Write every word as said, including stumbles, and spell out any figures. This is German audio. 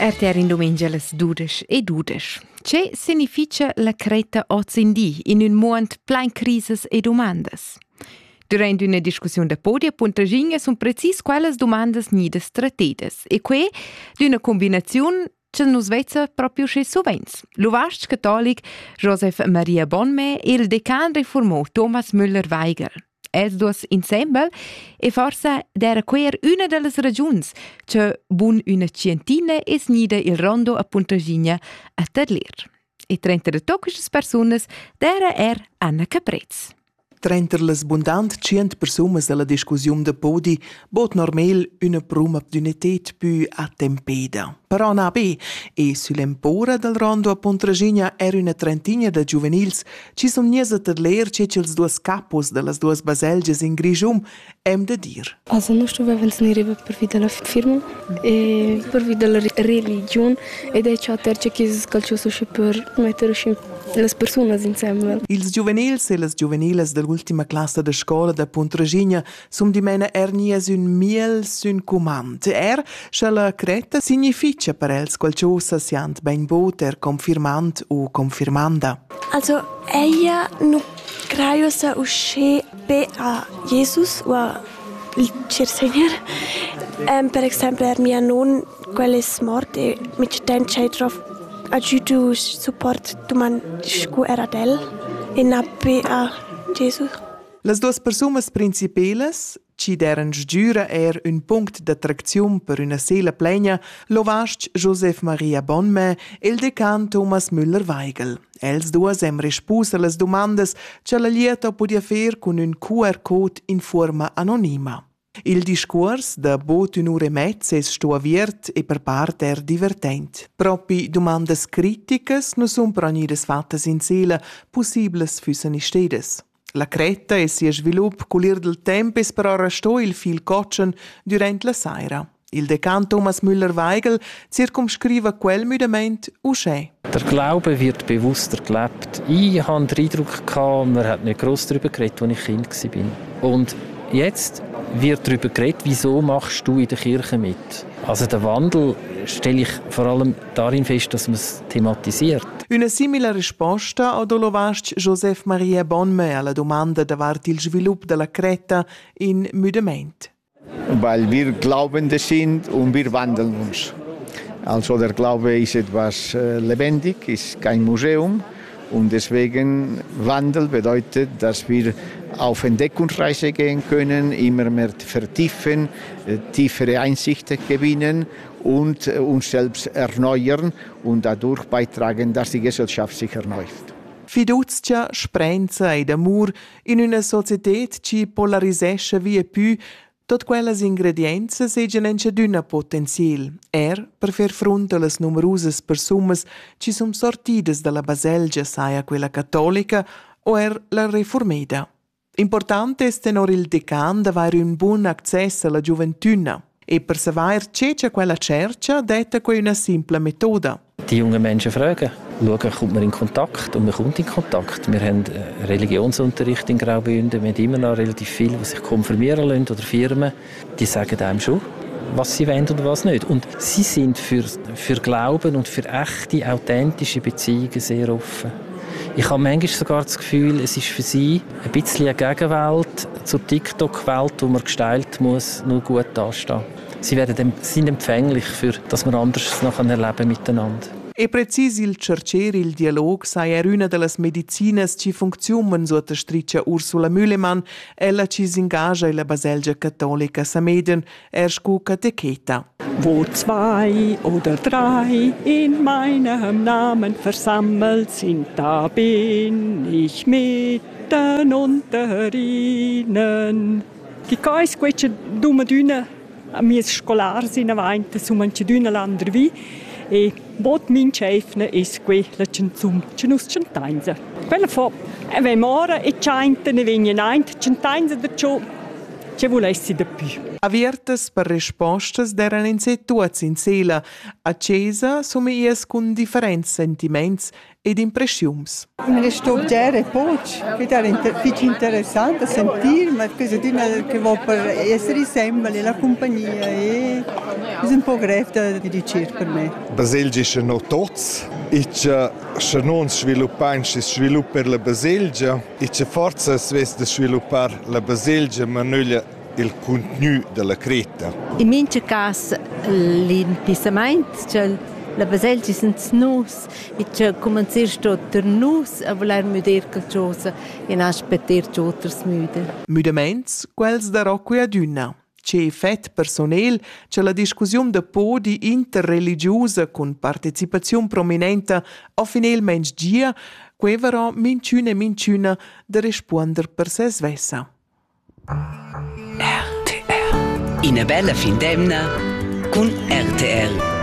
Er in domenica las dudes e dudes. Che significa la creta ozindi in un mond plein crises e domandas? Durant una discussione da podia Puntaginga sono precis quelles domandas nidas trattedas e que d'una combinazione che nos vezza proprio che sovens. L'uvast cattolic Joseph Maria Bonme e il decan reformò Thomas Müller-Weigel. Els dos insieme e forse d'era quer una delle ragioni che bun una cientina es nida il rondo a Puntaginga a Terlir. E trenta de toccas personas d'era er Anna Caprez. Trenter las bundant cient persumas della discussione de podi bot normal una pruma d'unitet più attempeda. Però na be, e sull'empora del rondo a Puntaginga era una trentina de juvenils ci son niesa ter ler che els duos capos de las duas baselges in Grigium hem de dir. Also non stuvevano ni riva per via della firma e per via della religione ed è ciò terce che si scalcioso per mettere le persone insieme. Ils juvenils e las juveniles dell'ultima classe de scola de Puntaginga sum di mena er nies un miel sun comand. Er, che la creta significa per els qualcosa siant ben boter confirmant o confirmanda. Also, ella no creo se usce be a Jesus o a il Signor. Um, per esempio, er mia non quelle smart e mi ten c'è trof aiuto support tu man scu era del e na be a Jesus. Las duas persumas principales ci deren sgiura er un punct d'attracziun per una sela plena l'ovast Joseph Maria Bonme e il decan Thomas Müller-Weigel. Els duas hem rispus a las domandas che la lieta podia fer con un Q R code in forma anonima. Il discurs da bot un'ora e mezza es sto aviert e per part er divertent. Propi domandas criticas no son per ognides fattas in sela possibles füssen istedes. La creta e si svilup culir del tempo es però restò il fil coccian durant la saira. Il decan Thomas Müller-Weigel circumscriva quel müdament usce. Der Glaube wird bewusster gelebt. Ich hatte den Eindruck, man hat nicht gross darüber geredet, als ich Kind war. Und jetzt wird darüber geredet, wieso machst du in der Kirche mit? Also den Wandel stelle ich vor allem darin fest, dass man es thematisiert. Una simile risposta ad l'ovast Joseph Maria Bonme alla domanda davart il svilup della creta in müdement. Weil wir Glaubende sind und wir wandeln uns. Also der Glaube ist etwas lebendig, ist kein Museum und deswegen Wandel bedeutet, dass wir auf Entdeckungsreise gehen können, immer mehr vertiefen, tiefere Einsichten gewinnen und uns selbst erneuern und dadurch beitragen, dass die Gesellschaft sich erneuert. Fiducia, speranza ed amor in una societat ci polarisesce via più tot quelles ingredienze segian enchaduna potenzial. Er, per fer fronte alle numerose persumas ci son sortides dalla baselgia saia quella cattolica o er la reformeda. Importante è tenor il decan d'aver un buon accesso alla gioventuna e per savoir c'è quella cerca detta que una simple metoda. Die jungen Menschen fragen, schauen, kommt man in Kontakt und man kommt in Kontakt. Wir haben Religionsunterricht in Graubünden, wir haben immer noch relativ viele, die sich konfirmieren lassen oder Firmen, die sagen einem schon, was sie wollen und was nicht. Und sie sind für, für Glauben und für echte, authentische Beziehungen sehr offen. Ich habe manchmal sogar das Gefühl, es ist für sie ein bisschen eine Gegenwelt zur TikTok-Welt, wo man gestylt muss, nur gut dastehen. Sie werden, sind empfänglich für, dass man anderes noch erleben miteinander. E precis il cercare il dialog sai er una delle medicinas ci funzionan sotto striccia Ursula Mühlemann, ella ci s'ingagia in la Baselgia Cattolica Sameden, er scu catecheta. Wo zwei oder drei in meinem Namen versammelt sind, da bin ich mitten unter ihnen. Die Geist quetsche dumme Düne, mi scolar sin avanti su manche Düne lander wie. E bot min chefne es quella zum chenus centainza. Quella fo e ve mora e chainte ne vegna naint centainza da cho che volessi da più. Aviertes per rispostas d'eran in se tuaz in sela, accesa sume ies con differents sentiments ed impressions. Me sto gere poch, che era inter- interessante sentir, ma cosa di che vuol per essere insieme la compagnia e è un po' greve da dire per me. Baselgia è non tots, e che se non sviluppare si sviluppa per la Baselgia, e che forza svesse di sviluppare la Baselgia, ma non il contenuto della creta. In mince cas l'impissamento, cioè la Baselgia senza nus, e che cominciamo per nus a voler vedere qualcosa e non aspettare che altri müden. Müdaments, quels da Rocco e Aduna. C'è fet personel, c'è la discussione de podi interreligiosa con partecipazione prominente a finalmente dia, que però minciuna e minciuna de rispondere per se svessa. R T R. Una bella fin d'emna con R T R.